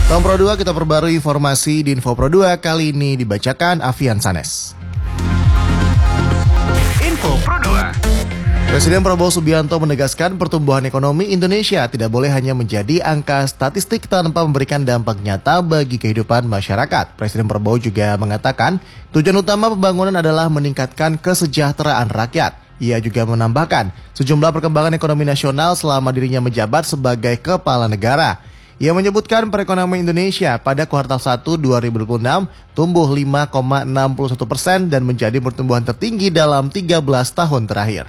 Tahun Pro 2 kita perbarui informasi di Info Pro 2 kali ini dibacakan Avian Sanes. Info Pro 2. Presiden Prabowo Subianto menegaskan pertumbuhan ekonomi Indonesia tidak boleh hanya menjadi angka statistik tanpa memberikan dampak nyata bagi kehidupan masyarakat. Presiden Prabowo juga mengatakan tujuan utama pembangunan adalah meningkatkan kesejahteraan rakyat. Ia juga menambahkan sejumlah perkembangan ekonomi nasional selama dirinya menjabat sebagai kepala negara. Ia menyebutkan perekonomian Indonesia pada kuartal 1 2026 tumbuh 5,61% dan menjadi pertumbuhan tertinggi dalam 13 tahun terakhir.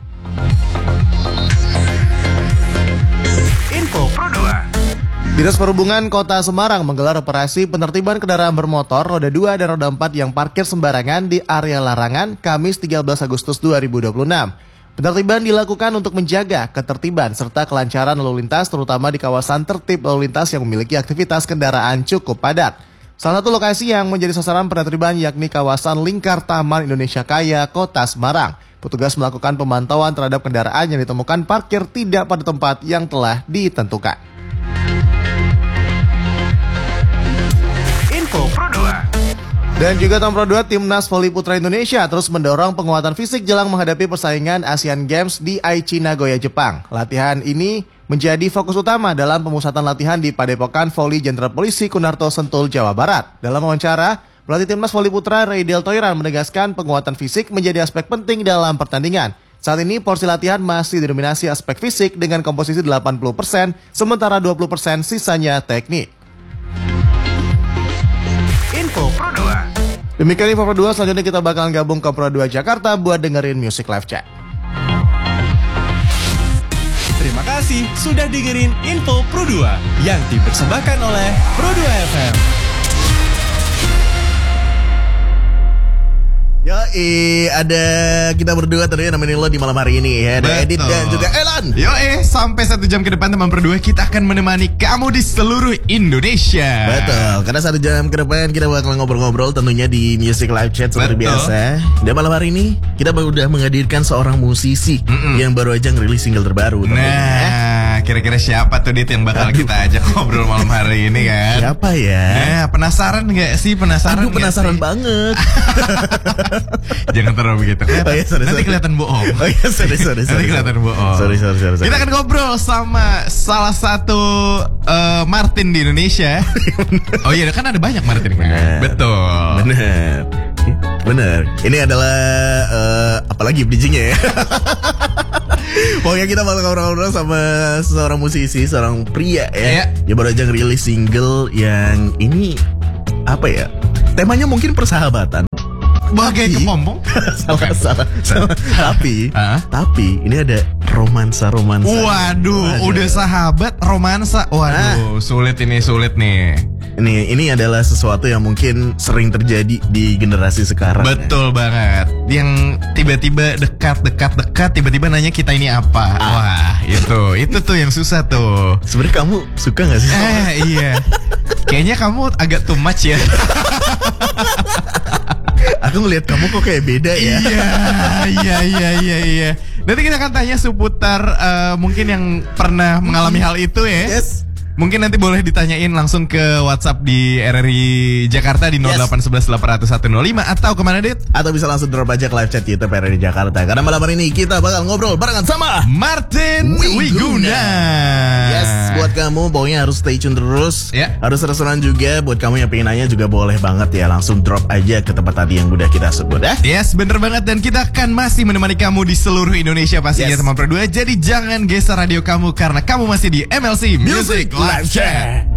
Info Pro 2. Dinas Perhubungan Kota Semarang menggelar operasi penertiban kendaraan bermotor roda 2 dan roda 4 yang parkir sembarangan di area larangan Kamis 13 Agustus 2026. Penertiban dilakukan untuk menjaga ketertiban serta kelancaran lalu lintas terutama di kawasan tertib lalu lintas yang memiliki aktivitas kendaraan cukup padat. Salah satu lokasi yang menjadi sasaran penertiban yakni kawasan Lingkar Taman Indonesia Kaya, Kota Semarang. Petugas melakukan pemantauan terhadap kendaraan yang ditemukan parkir tidak pada tempat yang telah ditentukan. Info Pro 2. Dan juga tahun Pro 2, Timnas Voli Putra Indonesia terus mendorong penguatan fisik jelang menghadapi persaingan Asian Games di Aichi, Nagoya, Jepang. Latihan ini menjadi fokus utama dalam pemusatan latihan di Padepokan Voli Jenderal Polisi Kunarto Sentul, Jawa Barat. Dalam wawancara, pelatih Timnas Voli Putra Reidel Toiran menegaskan penguatan fisik menjadi aspek penting dalam pertandingan. Saat ini porsi latihan masih didominasi aspek fisik dengan komposisi 80%, sementara 20% sisanya teknik. Info Pro 2. Demikian Info Pro 2, selanjutnya kita bakalan gabung ke Pro 2 Jakarta buat dengerin Music Live Chat. Terima kasih sudah dengerin Info Pro 2 yang dipersembahkan oleh Pro 2 FM. Yoi, ada kita berdua tadi nemenin lo di malam hari ini ya. Ada Edit dan juga Elan. Yoi, sampai 1 jam ke depan teman berdua kita akan menemani kamu di seluruh Indonesia. Betul, karena 1 jam ke depan kita bakal ngobrol-ngobrol tentunya di Music Live Chat seperti biasa. Dan malam hari ini kita udah menghadirkan seorang musisi yang baru aja ngerilis single terbaru. Nah, kira-kira siapa tuh Dit yang bakal kita ajak ngobrol malam hari ini kan? Siapa ya? Nah, penasaran gak sih? Penasaran? Aduh, penasaran banget. Jangan terlalu begitu. Nanti kelihatan bohong. Oh iya, sorry. Nanti kelihatan bohong. Sorry. Kita akan ngobrol sama salah satu Martin di Indonesia. Oh iya, kan ada banyak Martin kan? Betul. Bener. Ini adalah apalagi bridgingnya ya. Pokoknya kita bakal ngobrol-ngobrol sama seorang musisi, seorang pria ya. Dia baru aja ngerilis single yang ini apa ya? Temanya mungkin persahabatan. Bagai kepompong. Salah. Tapi ini ada romansa. Waduh, udah sahabat romansa. Waduh, sulit nih. Ini adalah sesuatu yang mungkin sering terjadi di generasi sekarang. Betul banget. Yang tiba-tiba dekat, tiba-tiba nanya kita ini apa. Wah, itu tuh yang susah tuh. Sebenarnya kamu suka gak sih? Iya. Kayaknya kamu agak too much ya. Aku ngelihat kamu kok kayak beda ya. Iya. Nanti kita akan tanya seputar mungkin yang pernah mengalami hal itu ya. Yes. Mungkin nanti boleh ditanyain langsung ke WhatsApp di RRI Jakarta di 0811-800-105 atau kemana Dit? Atau bisa langsung drop aja ke live chat YouTube RRI Jakarta. Karena malam hari ini kita bakal ngobrol barengan sama Martin Wiguna. Yes, buat kamu pokoknya harus stay tune terus. Harus restoran juga. Buat kamu yang pengen nanya juga boleh banget ya. Langsung drop aja ke tempat tadi yang udah kita sebut ya. Yes, bener banget. Dan kita akan masih menemani kamu di seluruh Indonesia pastinya teman berdua. Jadi jangan geser radio kamu karena kamu masih di MLC Music Live Chat.